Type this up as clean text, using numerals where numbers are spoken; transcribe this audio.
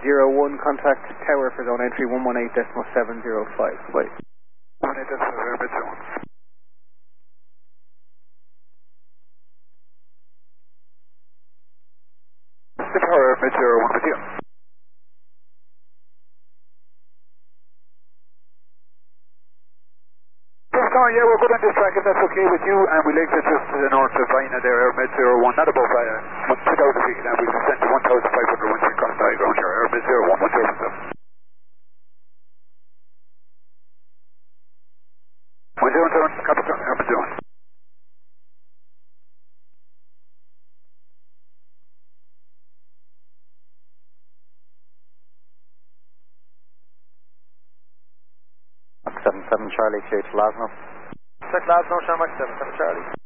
01, contact tower for zone entry 118.705. Goodbye. 118.701. The tower, mid-01 with you. Sorry, yeah, we're good on this track if that's okay with you, and we'll exit just to the north of Vina there, mid-01, not above 2,000 feet, and we'll descend to 1,500 once we cross the high ground here, mid-01, 107. 107, Capitan, mid-01. Max 77 Charlie, clear to Lasno. Check Lasno, Max 77 Charlie.